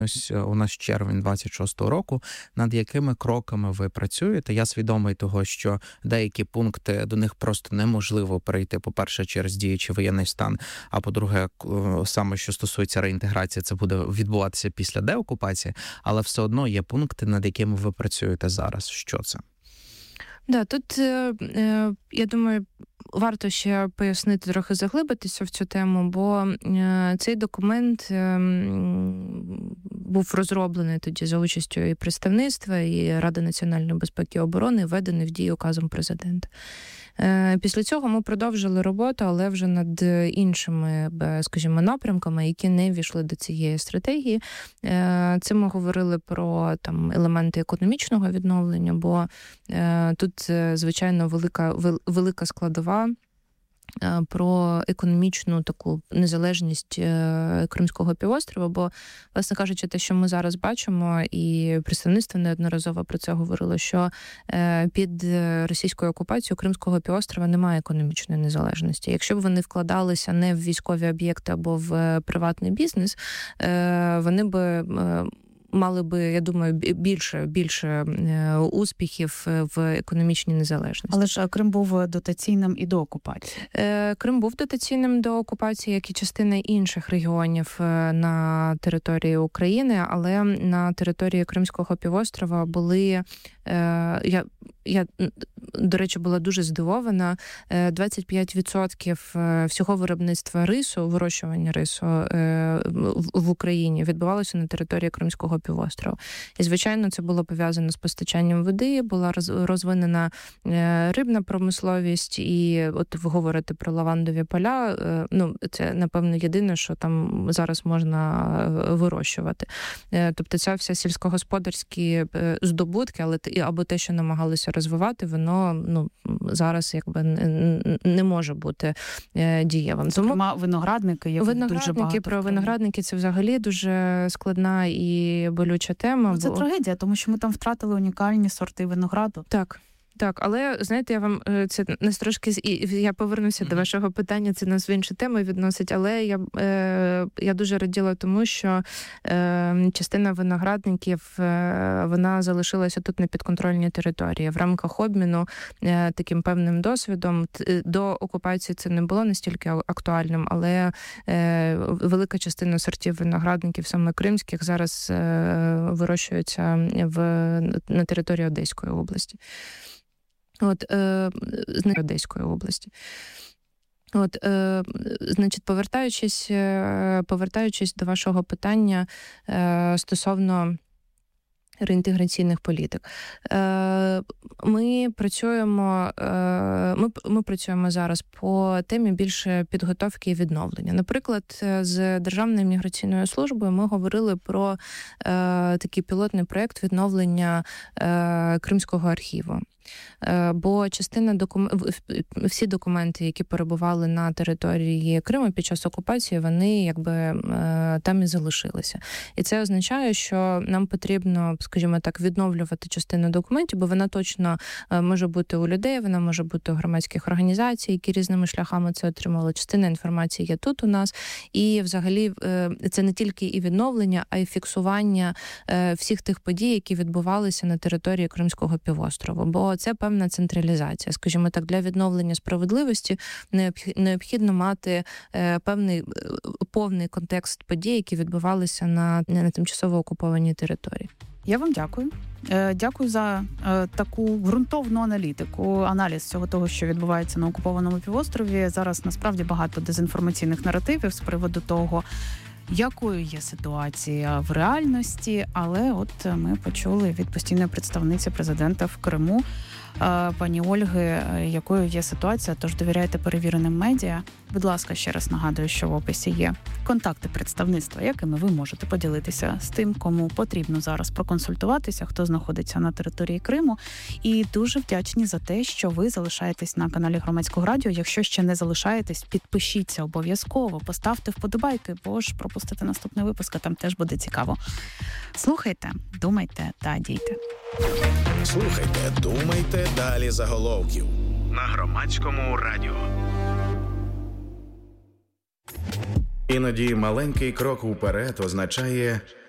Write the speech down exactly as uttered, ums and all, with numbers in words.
Ось у нас червень двадцять шостого року, над якими кроками ви працюєте? Я свідомий того, що деякі пункти, до них просто неможливо перейти, по-перше, через діючий воєнний стан, а по-друге, саме що стосується реінтеграції, це буде відбуватися після деокупації, але все одно є пункти, над якими ви працюєте зараз. Що це? Да, тут, я думаю, варто ще пояснити, трохи заглибитися в цю тему, бо цей документ був розроблений тоді за участю і представництва, і Ради національної безпеки і оборони, введений в дію указом президента. Після цього ми продовжили роботу, але вже над іншими, скажімо, напрямками, які не ввійшли до цієї стратегії. Це ми говорили про там елементи економічного відновлення, бо тут, звичайно, велика, велика складова про економічну таку незалежність Кримського півострова, бо, власне кажучи, те, що ми зараз бачимо, і представництво неодноразово про це говорило, що під російською окупацією Кримського півострова немає економічної незалежності. Якщо б вони вкладалися не в військові об'єкти або в приватний бізнес, вони би мали би, я думаю, більше, більше успіхів в економічній незалежності. Але ж Крим був дотаційним і до окупації. Крим був дотаційним до окупації, як і частина інших регіонів на території України, але на території Кримського півострова були, я, я, до речі, була дуже здивована, двадцять п'ять відсотків всього виробництва рису, вирощування рису в Україні відбувалося на території Кримського півострова. І, звичайно, це було пов'язано з постачанням води, була розвинена рибна промисловість, і от ви говорите про лавандові поля, ну, це, напевно, єдине, що там зараз можна вирощувати. Тобто ця вся сільськогосподарські здобутки, але або те, що намагалися розвивати, воно, ну, зараз якби не може бути дієвим. Зокрема, виноградники, як виноградники, дуже багато. Про виноградники це взагалі дуже складна і болюча тема. Ну, це бо... трагедія, тому що ми там втратили унікальні сорти винограду. Так. Так, але, знаєте, я вам, це нас трошки, я повернуся mm-hmm. до вашого питання, це нас в інші теми відносить, але я, е, я дуже раділа тому, що е, частина виноградників, е, вона залишилася тут на підконтрольній території. В рамках обміну е, таким певним досвідом, до окупації це не було настільки актуальним, але е, велика частина сортів виноградників, саме кримських, зараз е, вирощуються в, на території Одеської області. От, е, з Одеської області. От, е, значить, повертаючись, е, повертаючись до вашого питання е, стосовно реінтеграційних політик. Ми працюємо, ми, ми працюємо зараз по темі більше підготовки і відновлення. Наприклад, з Державною міграційною службою ми говорили про такий пілотний проєкт відновлення Кримського архіву. Бо частина документів, всі документи, які перебували на території Криму під час окупації, вони якби там і залишилися. І це означає, що нам потрібно, скажімо так, відновлювати частину документів, бо вона точно може бути у людей, вона може бути у громадських організацій, які різними шляхами це отримали. Частина інформації є тут у нас. І взагалі це не тільки і відновлення, а й фіксування всіх тих подій, які відбувалися на території Кримського півострова. Бо це певна централізація. Скажімо так, для відновлення справедливості необхідно мати певний повний контекст подій, які відбувалися на, на тимчасово окупованій території. Я вам дякую. Дякую за таку ґрунтовну аналітику, аналіз всього того, що відбувається на окупованому півострові. Зараз насправді багато дезінформаційних наративів з приводу того, якою є ситуація в реальності, але от ми почули від постійної представниці президента в Криму, пані Ольги, якою є ситуація, тож довіряйте перевіреним медіа. Будь ласка, ще раз нагадую, що в описі є контакти представництва, якими ви можете поділитися з тим, кому потрібно зараз проконсультуватися, хто знаходиться на території Криму. І дуже вдячні за те, що ви залишаєтесь на каналі Громадського радіо. Якщо ще не залишаєтесь, підпишіться обов'язково, поставте вподобайки, бо ж пропустите наступний випуск, а там теж буде цікаво. Слухайте, думайте та дійте. Слухайте, думайте, далі заголовків на Громадському радіо. Іноді маленький крок уперед означає